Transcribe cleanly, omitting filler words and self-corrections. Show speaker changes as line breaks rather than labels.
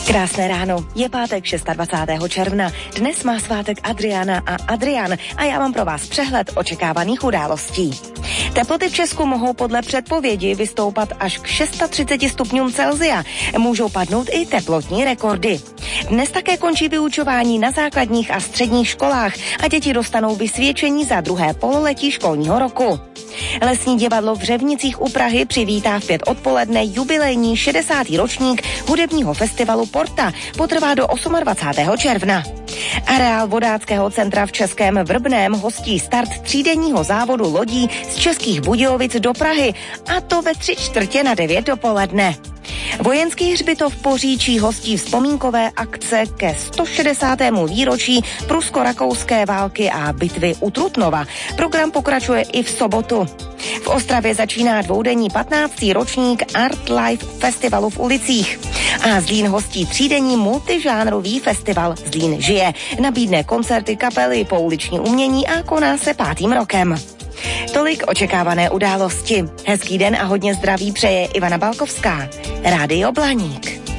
Krásné ráno, je pátek 26. června. Dnes má svátek Adriana a Adrian a já mám pro vás přehled očekávaných událostí. Teploty v Česku mohou podle předpovědi vystoupat až k 630 stupňům Celsia. Můžou padnout i teplotní rekordy. Dnes také končí vyučování na základních a středních školách a děti dostanou vysvědčení za druhé pololetí školního roku. Lesní divadlo v Řevnicích u Prahy přivítá v 5 odpoledne jubilejní 60. ročník hudebního festivalu Porta. Potrvá do 28. června. Areál vodáckého centra v Českém Vrbném hostí start třídenního závodu lodí z Českých Budějovic do Prahy, a to ve 8:45 dopoledne. Vojenský hřbitov Poříčí hostí vzpomínkové akce ke 160. výročí prusko-rakouské války a bitvy u Trutnova. Program pokračuje i v sobotu. V Ostravě začíná dvoudenní 15. ročník Art Life festivalu v ulicích. A Zlín hostí třídenní multižánrový festival Zlín žije. Nabídne koncerty, kapely, pouliční umění a koná se 5. rokem. Tolik očekávané události. Hezký den a hodně zdraví přeje Ivana Balkovská. Rádio Blaník.